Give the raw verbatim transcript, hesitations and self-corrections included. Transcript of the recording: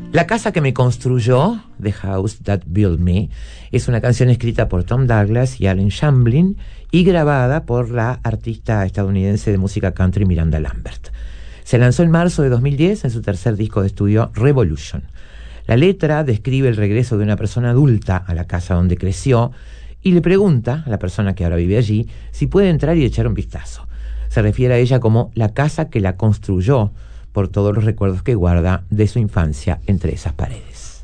La casa que me construyó, The House That Built Me, es una canción escrita por Tom Douglas y Alan Shamblin y grabada por la artista estadounidense de música country Miranda Lambert. Se lanzó en marzo de dos mil diez en su tercer disco de estudio, Revolution. La letra describe el regreso de una persona adulta a la casa donde creció y le pregunta a la persona que ahora vive allí si puede entrar y echar un vistazo. Se refiere a ella como la casa que la construyó, por todos los recuerdos que guarda de su infancia entre esas paredes.